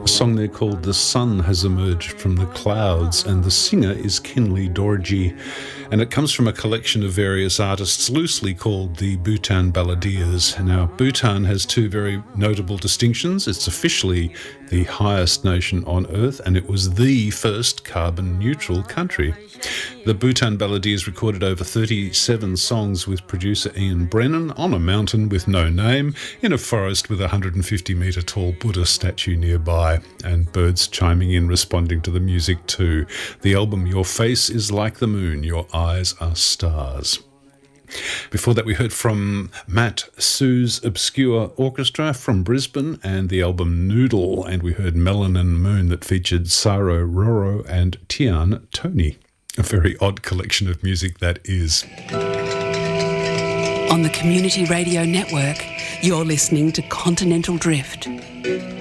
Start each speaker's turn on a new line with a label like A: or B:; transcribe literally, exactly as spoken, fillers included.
A: A song there called The Sun Has Emerged from the Clouds, and the singer is Kinley Dorji. And it comes from a collection of various artists loosely called the Bhutan Balladeers. Now, Bhutan has two very notable distinctions. It's officially the highest nation on earth, and it was the first carbon-neutral country. The Bhutan Balladeers recorded over thirty-seven songs with producer Ian Brennan on a mountain with no name, in a forest with a one hundred fifty metre tall Buddha statue nearby, and birds chiming in responding to the music too. The album Your Face is Like the Moon, Your Eyes Are Stars. Before that, we heard from Matt Sue's Obscure Orchestra from Brisbane and the album Noodle, and we heard Melanin Moon that featured Saro Roro and Tian Tony. A very odd collection of music that is.
B: On the Community Radio Network, you're listening to Continental Drift.